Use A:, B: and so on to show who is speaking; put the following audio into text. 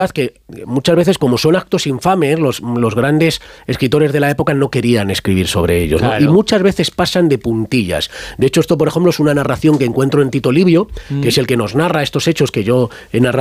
A: que muchas veces, como son actos infames, los grandes escritores de la época no querían escribir sobre ellos, ¿no?
B: Claro.
A: Y muchas veces pasan de puntillas. De hecho, esto, por ejemplo, es una narración que encuentro en Tito Livio, que es el que nos narra estos hechos que yo he narrado